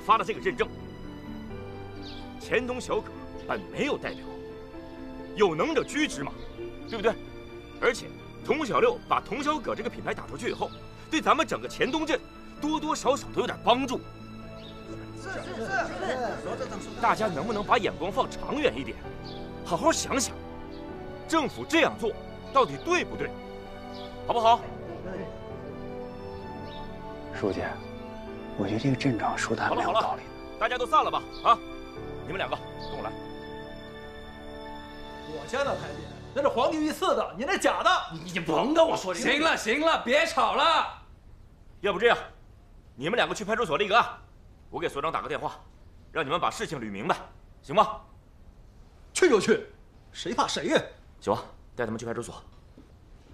发了这个认证。钱东小葛本没有代表，有能者居之嘛，对不对？而且童小六把童小葛这个品牌打出去以后，对咱们整个钱东镇多多少少都有点帮助。是，大家能不能把眼光放长远一点，好好想想，政府这样做到底对不对，好不好？ 书记，我觉得这个镇长说的还蛮有道理的。 大家都散了吧，啊！你们两个跟我来。 我家那台阶，那是皇帝御赐的，你那假的。 你甭跟我说这个。行了行了，别吵了。 要不这样，你们两个去派出所立个案，我给所长打个电话，让你们把事情捋明白，行吗？ 去就去，谁怕谁呀？ 行吧，带他们去派出所。